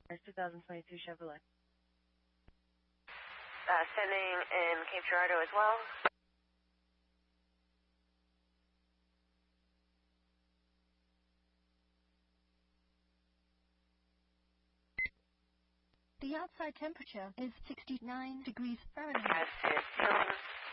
2022 Chevrolet. Sending in Cape Girardeau as well. The outside temperature is 69 degrees Fahrenheit. As to Tillman's